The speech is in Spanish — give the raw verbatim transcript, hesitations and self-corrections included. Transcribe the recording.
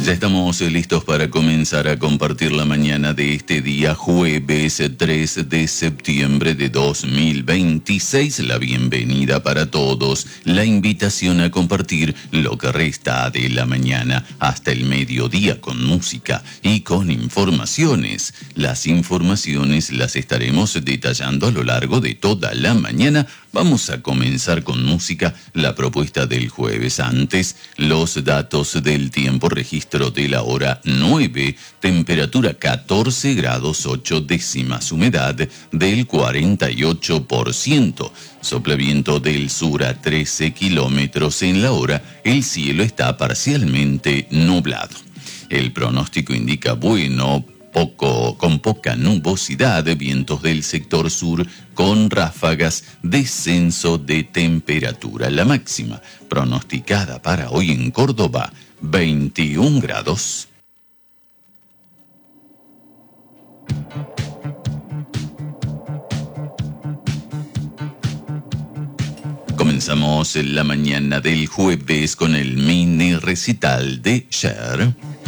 Ya estamos listos para comenzar a compartir la mañana de este día jueves tres de septiembre de dos mil veintiséis. La bienvenida para todos, la invitación a compartir lo que resta de la mañana hasta el mediodía con música y con informaciones. Las informaciones las estaremos detallando a lo largo de toda la mañana. Vamos a comenzar con música, la propuesta del jueves. Antes, los datos del tiempo, registro de la hora nueve, temperatura catorce grados ocho décimas, humedad del cuarenta y ocho por ciento. Sopla viento del sur a trece kilómetros en la hora, el cielo está parcialmente nublado. El pronóstico indica bueno, Poco, con poca nubosidad, vientos del sector sur con ráfagas, descenso de temperatura. La máxima pronosticada para hoy en Córdoba, veintiún grados. Comenzamos la mañana del jueves con el mini recital de Cher.